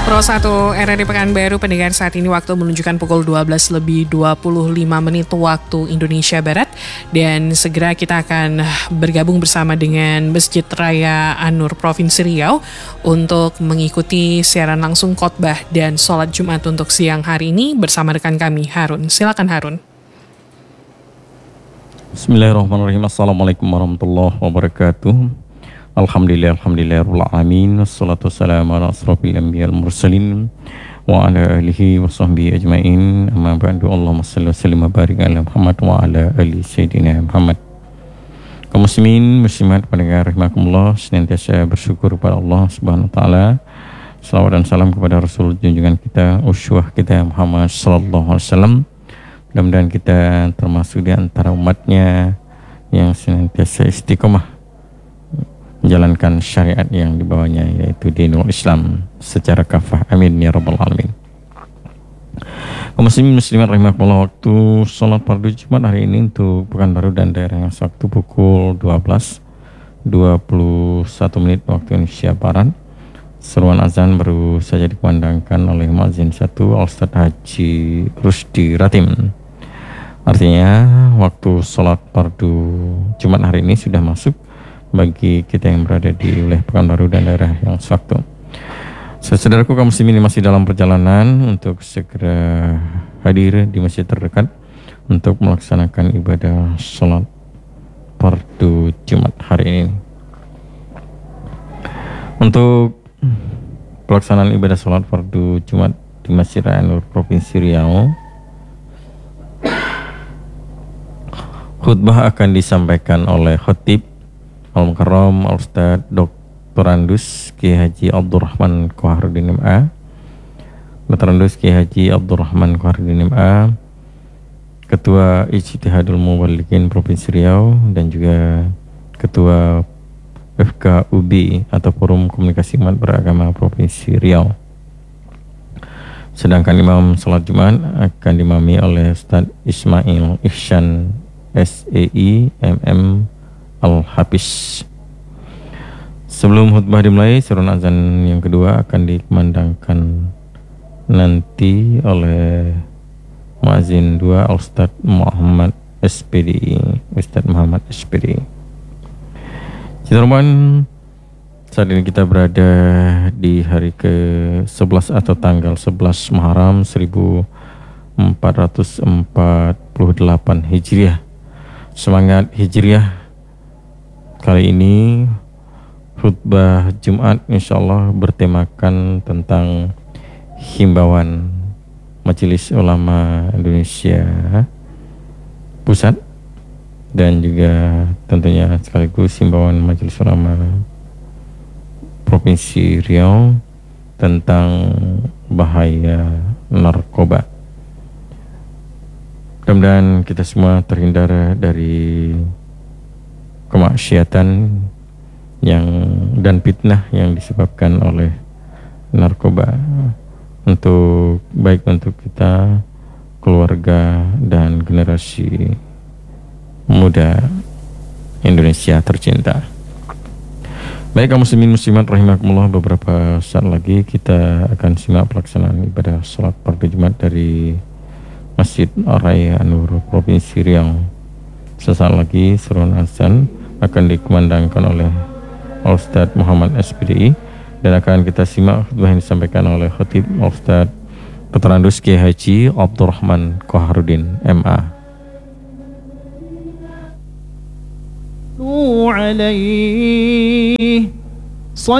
Pro 1 RRI Pekanbaru, pendengar, saat ini waktu menunjukkan pukul 12 lebih 25 menit waktu Indonesia Barat. Dan segera kita akan bergabung bersama dengan Masjid Raya An-Nur Provinsi Riau untuk mengikuti siaran langsung khotbah dan sholat Jumat untuk siang hari ini bersama rekan kami Harun. Silakan Harun. Bismillahirrahmanirrahim. Assalamualaikum warahmatullahi wabarakatuh. Alhamdulillahirrahmanirrahim. Wassalatu wassalamu ala asrafil anbiya'il mursalin wa ala alihi wa sahbihi ajma'in. Amma ba'du. Allahumma salli wa sallim wa barik ala Muhammad wa ala ali sayyidina Muhammad. Kaum muslimin, muslimat, pendengar rahimakumullah, senantiasa bersyukur kepada Allah Subhanahu wa taala. Salawat dan salam kepada Rasul junjungan kita, uswah kita Muhammad sallallahu alaihi wasallam. Mudah-mudahan kita termasuk di antara umatnya yang senantiasa istiqomah menjalankan syariat yang dibawanya, yaitu dinul Islam secara kafah. Amin ya rabbal alamin. Kaum muslimin muslimat rahimakumullah, waktu sholat fardu Jumat hari ini untuk Pekanbaru dan daerah yang sewaktu pukul 12:21 waktu Indonesia Barat. Seruan azan baru saja dikumandangkan oleh muadzin 1 Al-Ustaz Haji Rusdi Ratim. Artinya waktu sholat fardu Jumat hari ini sudah masuk bagi kita yang berada di wilayah Pekanbaru dan daerah yang sewaktu. Saudaraku kaum muslimin masih dalam perjalanan untuk segera hadir di masjid terdekat untuk melaksanakan ibadah sholat fardu Jumat hari ini. Untuk pelaksanaan ibadah sholat fardu Jumat di Masjid Raya An-Nur Provinsi Riau, khutbah akan disampaikan oleh Khatib Al-Mukarram Al-Ustaz Dr. Andus Kiai Haji Abdurrahman Koharudin MA, Dr. Andus Kiai Haji Abdurrahman Koharudin MA, Ketua Ijtihadul Mubalighin Provinsi Riau dan juga Ketua FKUB atau Forum Komunikasi Umat Beragama Provinsi Riau. Sedangkan imam salat Jumat akan dimami oleh Ustaz Ismail Ihsan SEI MM Al-Hafiz. Sebelum khutbah dimulai, seruan azan yang kedua akan dikumandangkan nanti oleh muadzin 2 Ustaz Muhammad SPDI, Ustaz Muhammad SPDI. Citarman, saat ini kita berada di hari ke-11 atau tanggal 11 Muharram 1448 Hijriah. Semangat Hijriah. Kali ini khutbah Jumat insyaallah bertemakan tentang himbauan Majelis Ulama Indonesia Pusat dan juga tentunya sekaligus himbauan Majelis Ulama Provinsi Riau tentang bahaya narkoba. Mudah-mudahan kita semua terhindar dari kemaksiatan dan fitnah yang disebabkan oleh narkoba, baik untuk kita, keluarga dan generasi muda Indonesia tercinta. Baik kaum muslimin muslimat rahimakumullah, beberapa saat lagi kita akan simak pelaksanaan ibadah salat fardu Jumat dari Masjid Raya An-Nur Provinsi Riau. Sesaat lagi seruan azan akan dikumandangkan oleh Ustaz Muhammad SPDI dan akan kita simak khutbah yang disampaikan oleh Khatib Ustaz Dr. Andus Kiai Haji Abdurrahman Koharudin MA. عليه